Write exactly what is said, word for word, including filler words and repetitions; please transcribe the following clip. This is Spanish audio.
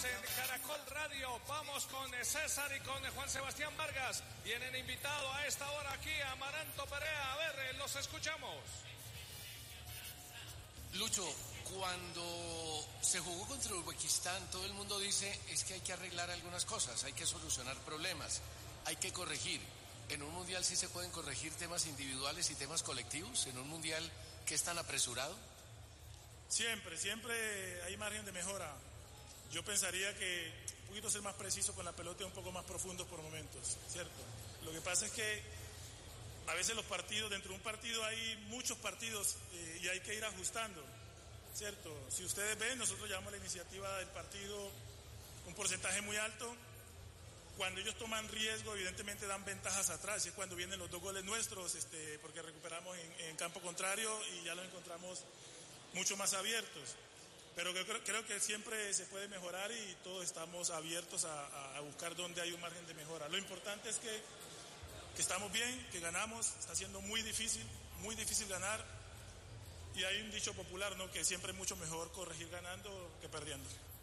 en Caracol Radio. Vamos con César y con Juan Sebastián Vargas. Vienen invitado a esta hora aquí a Amaranto Perea. A ver, los escuchamos. Lucho, cuando se jugó contra Uzbekistán, todo el mundo dice es que hay que arreglar algunas cosas, hay que solucionar problemas, hay que corregir. ¿En un mundial sí se pueden corregir temas individuales y temas colectivos? ¿En un mundial que es tan apresurado? Siempre, siempre hay margen de mejora. Yo pensaría que un poquito ser más preciso con la pelota y un poco más profundo por momentos, ¿cierto? Lo que pasa es que a veces los partidos, dentro de un partido hay muchos partidos eh, y hay que ir ajustando, ¿cierto? Si ustedes ven, nosotros llevamos la iniciativa del partido un porcentaje muy alto. Cuando ellos toman riesgo, evidentemente dan ventajas atrás, y es cuando vienen los dos goles nuestros, este, porque recuperamos en, en campo contrario y ya los encontramos mucho más abiertos. Pero creo, creo que siempre se puede mejorar y todos estamos abiertos a, a buscar dónde hay un margen de mejora. Lo importante es que, que estamos bien, que ganamos, está siendo muy difícil, muy difícil ganar. Y hay un dicho popular, ¿no?, que siempre es mucho mejor corregir ganando que perdiendo.